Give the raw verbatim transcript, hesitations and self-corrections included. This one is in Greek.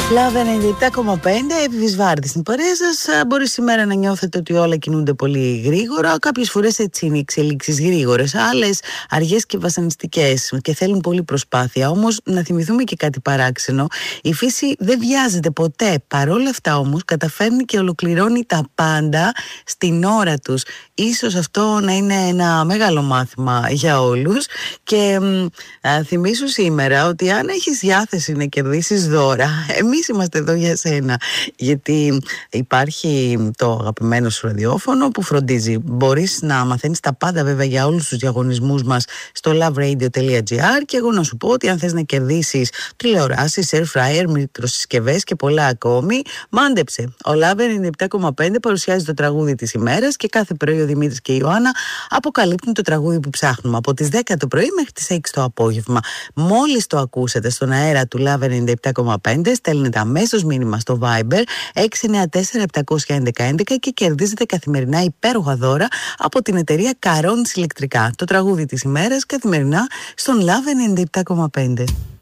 Λαβ ενενήντα επτά κόμμα πέντε, Εύη Βάρδη στην παρέα σας. Μπορεί σήμερα να νιώθετε ότι όλα κινούνται πολύ γρήγορα. Κάποιες φορές έτσι είναι οι εξελίξεις γρήγορες, άλλες αργές και βασανιστικές και θέλουν πολύ προσπάθεια. Όμως να θυμηθούμε και κάτι παράξενο. Η φύση δεν βιάζεται ποτέ. Παρόλα αυτά όμως καταφέρνει και ολοκληρώνει τα πάντα στην ώρα τους. Ίσως αυτό να είναι ένα μεγάλο μάθημα για όλους. Και α, θυμίσου σήμερα ότι αν έχεις διάθεση να κερδίσεις δώρα, εμείς είμαστε εδώ για σένα. Γιατί υπάρχει το αγαπημένο σου ραδιόφωνο που φροντίζει. Μπορείς να μαθαίνεις τα πάντα βέβαια για όλους τους διαγωνισμούς μας στο lovrradio τελεία gr, και εγώ να σου πω ότι αν θες να κερδίσεις τηλεοράσεις, air fryer, μικροσυσκευές και πολλά ακόμη, μάντεψε. Ο Λαβ ενενήντα επτά κόμμα πέντε παρουσιάζει το τραγούδι της ημέρας και κάθε πρωί ο Δημήτρης και η Ιωάννα αποκαλύπτουν το τραγούδι που ψάχνουμε από τις δέκα το πρωί μέχρι τις έξι το απόγευμα. Μόλις το ακούσετε στον αέρα του Λαβ ενενήντα επτά κόμμα πέντε, στέλνετε αμέσως μήνυμα στο Viber έξι εννιά τέσσερα επτά ένα ένα ένα και κερδίζετε καθημερινά υπέροχα δώρα από την εταιρεία Καρόνις ηλεκτρικά. Το τραγούδι της ημέρας καθημερινά στον Λαβ ενενήντα επτά κόμμα πέντε.